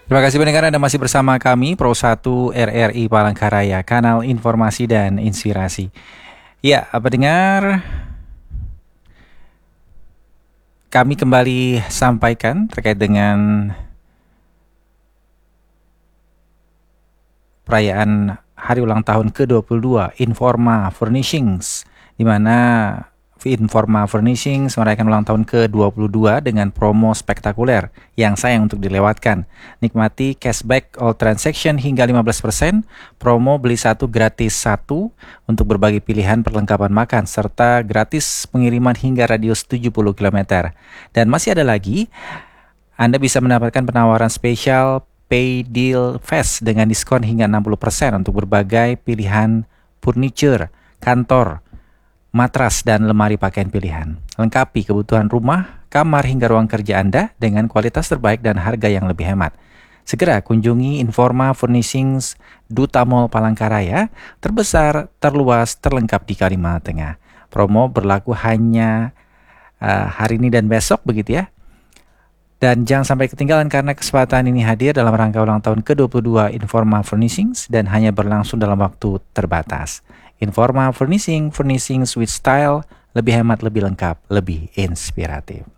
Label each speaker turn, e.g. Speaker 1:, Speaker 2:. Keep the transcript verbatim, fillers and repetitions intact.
Speaker 1: Terima kasih pendengar, Anda masih bersama kami Pro satu R R I Palangkaraya, kanal informasi dan inspirasi. Ya, pendengar, kami kembali sampaikan terkait dengan perayaan hari ulang tahun ke dua puluh dua Informa Furnishings, di mana Informa Furnishings merayakan ulang tahun ke dua puluh dua dengan promo spektakuler yang sayang untuk dilewatkan. Nikmati cashback all transaction hingga lima belas persen, promo beli satu gratis satu untuk berbagai pilihan perlengkapan makan, serta gratis pengiriman hingga radius tujuh puluh kilometer. Dan masih ada lagi, Anda bisa mendapatkan penawaran spesial Pay Deal Fest dengan diskon hingga enam puluh persen untuk berbagai pilihan furniture, kantor, matras, dan lemari pakaian pilihan. Lengkapi kebutuhan rumah, kamar, hingga ruang kerja Anda dengan kualitas terbaik dan harga yang lebih hemat. Segera kunjungi Informa Furnishings Duta Mall Palangkaraya, terbesar, terluas, terlengkap di Kalimantan Tengah. Promo berlaku hanya uh, hari ini dan besok, begitu ya. Dan jangan sampai ketinggalan karena kesempatan ini hadir dalam rangka ulang tahun ke dua puluh dua Informa Furnishings dan hanya berlangsung dalam waktu terbatas. Informa Furnishing, Furnishings with Style, lebih hemat, lebih lengkap, lebih inspiratif.